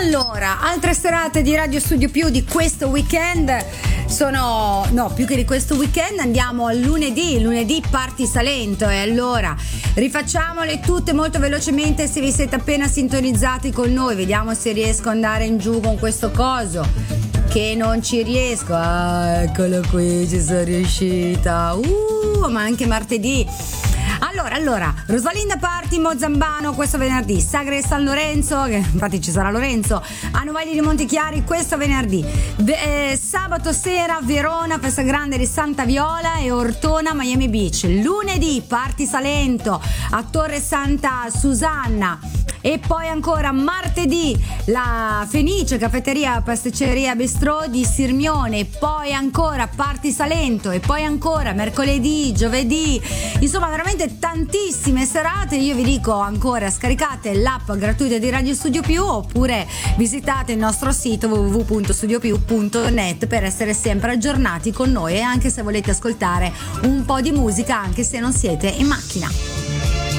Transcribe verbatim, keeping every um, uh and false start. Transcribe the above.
Allora, altre serate di Radio Studio Più di questo weekend sono, no, più che di questo weekend andiamo al lunedì, lunedì Party Salento. E allora rifacciamole tutte molto velocemente se vi siete appena sintonizzati con noi. Vediamo se riesco ad andare in giù con questo coso, che non ci riesco. Ah, eccolo qui, ci sono riuscita. Uh, ma anche martedì. Allora, allora, Rosalinda Party, Mozambano questo venerdì, Sagre San Lorenzo, che infatti ci sarà Lorenzo, a Novagli di Montechiari questo venerdì, eh, sabato sera Verona, festa grande di Santa Viola, e Ortona, Miami Beach. Lunedì Party Salento a Torre Santa Susanna. E poi ancora martedì la Fenice, caffetteria, pasticceria, bistrò di Sirmione. Poi ancora Party Salento. E poi ancora mercoledì, giovedì. Insomma, veramente tantissime serate. Io vi dico ancora, scaricate l'app gratuita di Radio Studio Più, oppure visitate il nostro sito w w w punto studio più punto net per essere sempre aggiornati con noi, e anche se volete ascoltare un po' di musica, anche se non siete in macchina.